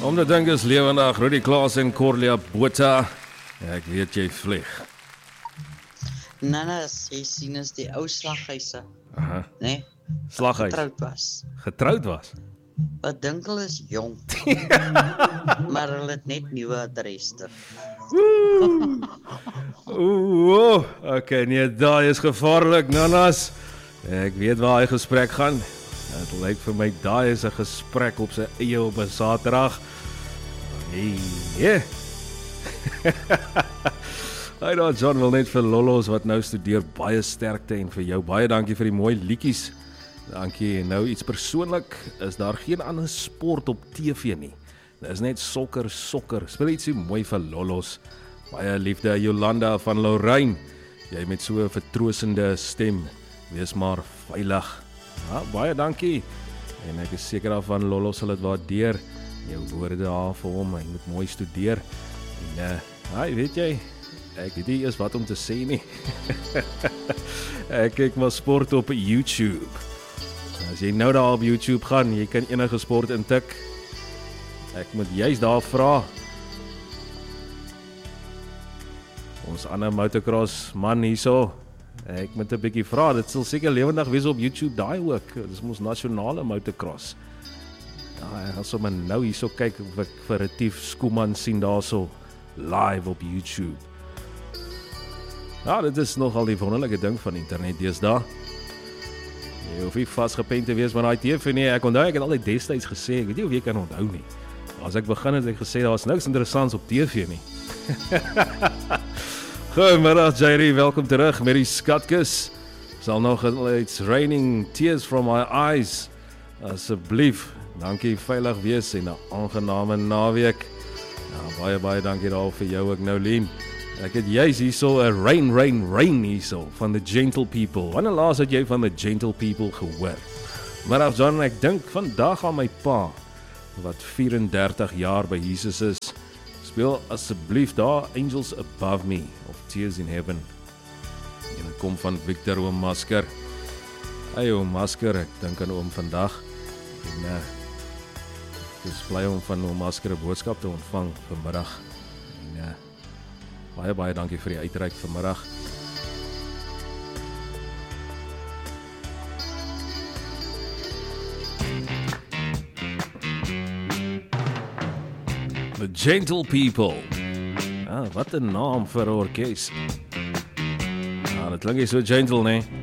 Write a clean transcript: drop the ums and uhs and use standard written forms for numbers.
Om te dink is lewendig, Rudy Klaas en Corlia Botha. Ek weet jy vlieg. Nanas, jy sien is die ou slaghuise, nee, Slaghuis. Getroud was? Wat dink hulle is jong, maar hulle het net nuwe adresse. Okay, nee, daai is gevaarlik, Nanas. Ek weet waar hy gesprek gaan. Het lyk vir my daai is 'n gesprek op sy eie op 'n Saterdag. Nee. Hy daar John wil net vir lollos wat nou studeer baie sterkte en vir jou baie dankie vir die mooi liedjies. Dankie. En nou iets persoonlik, is daar geen ander sport op TV nie. Dit is net sokker. Speel iets so mooi vir lollos. Baie liefde Jolanda van Lorraine. Jy met so 'n vertroostende stem. Wees maar veilig. Ja, baie dankie. En ek is seker daarvan lollos sal dit waardeer. Jou woorde daar vir hom, hy moet mooi studeer. En weet jy, ek weet nie eers wat om te sê nie. Ek kyk maar sport op YouTube. As jy nou daar op YouTube gaan, jy kan enige sport intik. Ek moet juist daar vra. Ons ander motocross man hierso. Ek moet 'n bietjie vra, dit sal seker lewendig wees op YouTube daai ook. Dis ons nasionale motocross. Ja, ek gaan sommer nou hierso kyk of ek vir Retief Skuman sien daarso live op YouTube. Ja, dit is nogal die wonderlike ding van internet deesdae. Jy hoef nie vasgepen te wees met daai TV nie. Ek onthou ek het altyd destyds gesê, ek weet nie of jy kan onthou nie. As ek begin het ek gesê daar's niks interessants op TV nie. Goeiemiddag Jerry, welkom terug met die skatkis. Sal nog It's raining tears from my eyes. Asseblief, dankie, veilig wees en 'n aangename naweek. Ja, baie dankie daar vir jou ook nou Lien. Ek het juist hierso 'n rain hierso van The Gentle People. Wanneer laas het jy van The Gentle People gehoor? Maar John, ek dink vandag aan my pa wat 34 jaar by Jesus is. Speel asseblief daar Angels Above Me of Tears in Heaven. En dit kom van Victor Oom Masker. Hey Oom Masker, ek dink aan Oom vandag. En ek is bly om van Oom Masker 'n boodskap te ontvang vanmiddag. En baie dankie vir die uitreik vanmiddag. The Gentle People. Wat 'n naam vir 'n orkes. Dit klink nie so gentle nie.